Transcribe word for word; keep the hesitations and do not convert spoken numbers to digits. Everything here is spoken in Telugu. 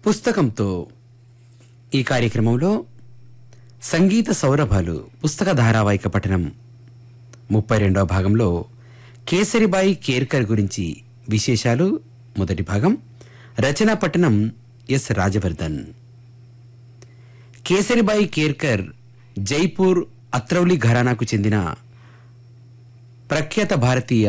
పుస్తకంతో ఈ కార్యక్రమంలో సంగీత సౌరభాలు పుస్తక ధారావాహిక పఠనం ముప్పై రెండవ భాగంలో కేసరిబాయి కేర్కర్ గురించి విశేషాలు మొదటి భాగం. రచనా పఠనం ఎస్ రాజవర్ధన్. కేసరిబాయి కేర్కర్ జైపూర్ అత్రౌలి ఘరానాకు చెందిన ప్రఖ్యాత భారతీయ